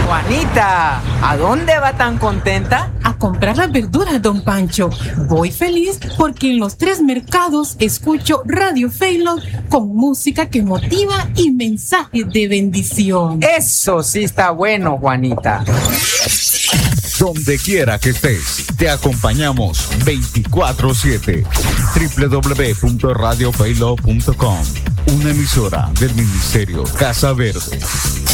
Juanita, ¿a dónde va tan contenta? A comprar las verduras, don Pancho. Voy feliz porque en los 3 mercados escucho Radio Faylog con música que motiva y mensajes de bendición. Eso sí está bueno, Juanita. Donde quiera que estés, te acompañamos 24/7. www.radiofaylog.com, una emisora del Ministerio Casa Verde.